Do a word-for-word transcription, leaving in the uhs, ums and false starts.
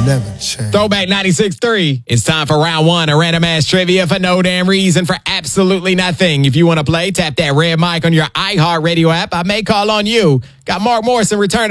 never change. Throwback ninety-six point three. It's time for round one of Random Ass Trivia for no damn reason, for absolutely nothing. If you want to play, tap that red mic on your iHeartRadio app. I may call on you. Got Mark Morrison returning.